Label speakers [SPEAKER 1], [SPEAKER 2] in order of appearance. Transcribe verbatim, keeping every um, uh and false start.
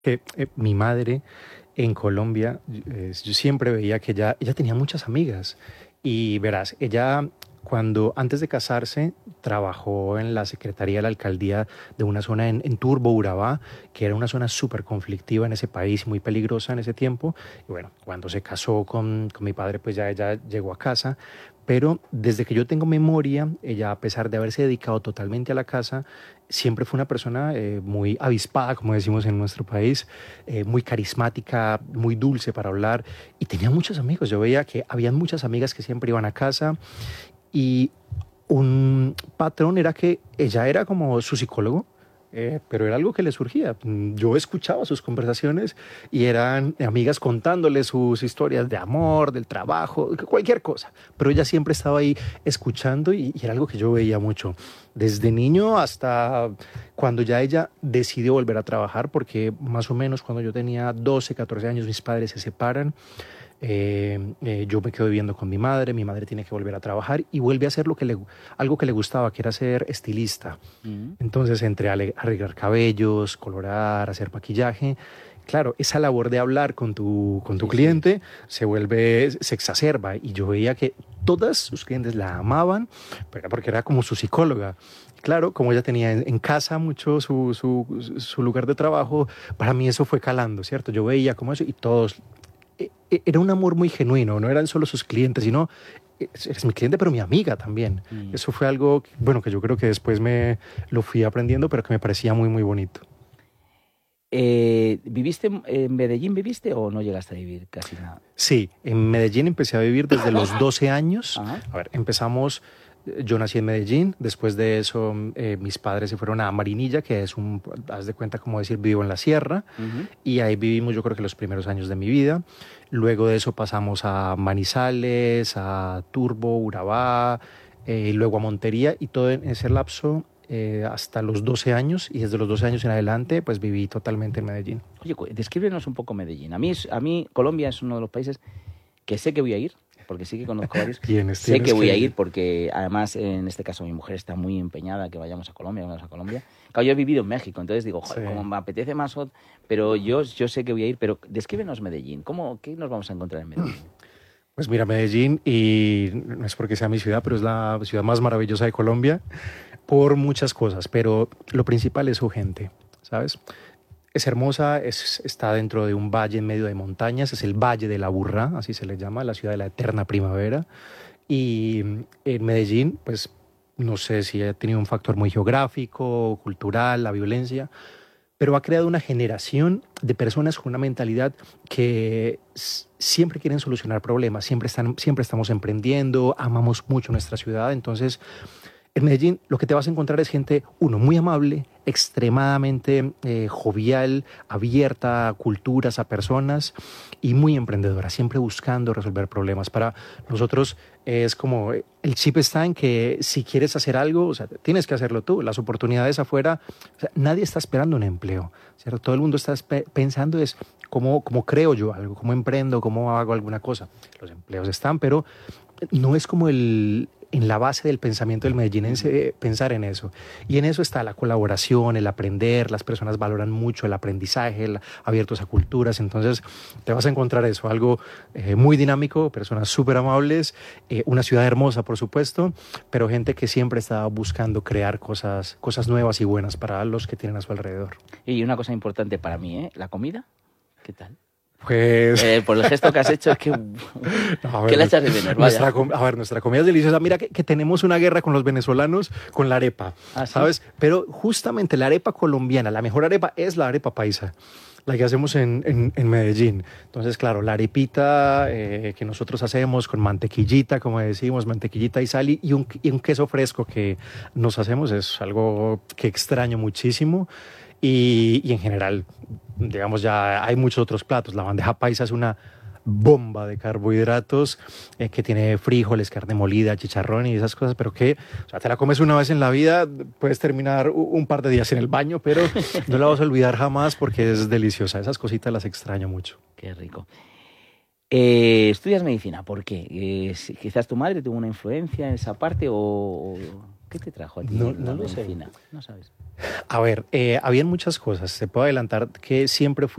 [SPEAKER 1] Que eh, mi madre en Colombia, eh, yo siempre veía que ella, ella tenía muchas amigas. Y verás, ella cuando antes de casarse trabajó en la Secretaría de la Alcaldía de una zona en, en Turbo, Urabá, que era una zona súper conflictiva en ese país, muy peligrosa en ese tiempo. Y bueno, cuando se casó con, con mi padre, pues ya ella llegó a casa. Pero desde que yo tengo memoria, ella, a pesar de haberse dedicado totalmente a la casa, siempre fue una persona eh, muy avispada, como decimos en nuestro país, eh, muy carismática, muy dulce para hablar y tenía muchos amigos. Yo veía que habían muchas amigas que siempre iban a casa y un patrón era que ella era como su psicólogo, eh, pero era algo que le surgía. Mm, Yo escuchaba sus conversaciones y eran amigas contándole sus historias de amor, del trabajo, cualquier cosa. Pero ella siempre estaba ahí escuchando y, y era algo que yo veía mucho. Desde niño hasta cuando ya ella decidió volver a trabajar, porque más o menos cuando yo tenía doce catorce años mis padres se separan. Eh, eh, yo me quedo viviendo con mi madre, mi madre tiene que volver a trabajar y vuelve a hacer lo que le, algo que le gustaba, que era ser estilista.
[SPEAKER 2] Mm.
[SPEAKER 1] Entonces, entre ale- arreglar cabellos, colorar, hacer maquillaje, claro, esa labor de hablar con tu, con tu
[SPEAKER 2] Sí, sí.
[SPEAKER 1] cliente se vuelve, se exacerba y yo veía que todas sus clientes la amaban, pero porque era como su psicóloga. Claro, como ella tenía en, en casa mucho su, su, su lugar de trabajo, para mí eso fue calando, ¿cierto? Yo veía como eso y todos e- e- era un amor muy genuino, no eran solo sus clientes, sino eh, eres mi cliente, pero mi amiga también.
[SPEAKER 2] Mm.
[SPEAKER 1] Eso fue algo, que, bueno, que yo creo que después me lo fui aprendiendo, pero que me parecía muy, muy bonito.
[SPEAKER 2] Eh, ¿viviste en en Medellín, viviste o no llegaste a vivir casi nada?
[SPEAKER 1] Sí, en Medellín empecé a vivir desde los doce años.
[SPEAKER 2] Ajá.
[SPEAKER 1] A ver, empezamos, eh, yo nací en Medellín, después de eso eh, mis padres se fueron a Marinilla, que es un, haz de cuenta como decir, vivo en la sierra,
[SPEAKER 2] Ujú.
[SPEAKER 1] y ahí vivimos yo creo que los primeros años de mi vida. Luego de eso pasamos a Manizales, a Turbo, Urabá, eh, y luego a Montería, y todo en ese lapso eh, hasta los doce años, y desde los doce años en adelante pues viví totalmente en Medellín.
[SPEAKER 2] Oye, cu- descríbenos un poco Medellín. A mí, es- a mí Colombia es uno de los países que sé que voy a ir, porque sí que conozco varios.
[SPEAKER 1] Tienes,
[SPEAKER 2] Sé que
[SPEAKER 1] tienes
[SPEAKER 2] voy a
[SPEAKER 1] que
[SPEAKER 2] ir
[SPEAKER 1] ir.
[SPEAKER 2] porque además en este caso mi mujer está muy empeñada que vayamos a Colombia, vamos a Colombia. Claro, yo he vivido en México, entonces digo,
[SPEAKER 1] Sí.
[SPEAKER 2] joder, como me apetece más, ot- pero yo, yo sé que voy a ir, pero descríbenos Medellín. ¿Cómo, qué nos vamos a encontrar en Medellín?
[SPEAKER 1] Pues mira, Medellín, y no es porque sea mi ciudad, pero es la ciudad más maravillosa de Colombia por muchas cosas, pero lo principal es su gente, ¿sabes? Es hermosa, es, está dentro de un valle en medio de montañas, es el Valle de la Burra, así se le llama, la ciudad de la eterna primavera. Y mm, en Medellín, pues no sé si ha tenido un factor muy geográfico, cultural, la violencia, pero ha creado una generación de personas con una mentalidad que s- siempre quieren solucionar problemas, siempre, están, siempre estamos emprendiendo, amamos mucho nuestra ciudad, entonces en Medellín lo que te vas a encontrar es gente, uno, muy amable, extremadamente eh, jovial, abierta a culturas, a personas y muy emprendedora, siempre buscando resolver problemas. Para nosotros es como eh, el chip está en que si quieres hacer algo, o sea, tienes que hacerlo tú. Las oportunidades afuera, o sea, nadie está esperando un empleo, ¿cierto? Todo el mundo está espe- pensando es cómo, cómo creo yo algo, cómo emprendo, cómo hago alguna cosa. Los empleos están, pero no es como el, en la base del pensamiento del
[SPEAKER 2] Ujú.
[SPEAKER 1] medellinense eh, pensar en eso. Y en eso está la colaboración, el aprender, las personas valoran mucho el aprendizaje, el, abiertos a culturas, entonces te vas a encontrar eso, algo eh, muy dinámico, personas súper amables, eh, una ciudad hermosa, por supuesto, pero gente que siempre está buscando crear cosas, cosas nuevas y buenas para los que tienen a su alrededor.
[SPEAKER 2] Y una cosa importante para mí, ¿eh? ¿La comida? ¿Qué tal?
[SPEAKER 1] Pues
[SPEAKER 2] Eh, por el gesto que has hecho, es que,
[SPEAKER 1] no, a
[SPEAKER 2] que
[SPEAKER 1] ver,
[SPEAKER 2] la echas de menos, vaya.
[SPEAKER 1] nuestra, a ver, nuestra comida es deliciosa. Mira que, que, tenemos una guerra con los venezolanos con la arepa,
[SPEAKER 2] ¿Ah, sí?
[SPEAKER 1] ¿sabes? Pero justamente la arepa colombiana, la mejor arepa es la arepa paisa, la que hacemos en, en, en Medellín. Entonces, claro, la arepita eh, que nosotros hacemos con mantequillita, como decimos, mantequillita y sal y, y, un, y un queso fresco que nos hacemos es algo que extraño muchísimo. Y, y en general, digamos, ya hay muchos otros platos. La bandeja paisa es una bomba de carbohidratos eh, que tiene frijoles, carne molida, chicharrón y esas cosas, pero que, o sea, te la comes una vez en la vida, puedes terminar u- un par de días en el baño, pero no la vas a olvidar jamás porque es deliciosa. Esas cositas las extraño mucho.
[SPEAKER 2] Qué rico. Eh, ¿estudias medicina? ¿Por qué? Eh, si- ¿Quizás tu madre tuvo una influencia en esa parte o...? o- ¿Qué te trajo a ti
[SPEAKER 1] No,
[SPEAKER 2] la
[SPEAKER 1] no lo sé.
[SPEAKER 2] medicina? No sabes.
[SPEAKER 1] A ver, eh, habían muchas cosas. Te puedo adelantar que siempre fui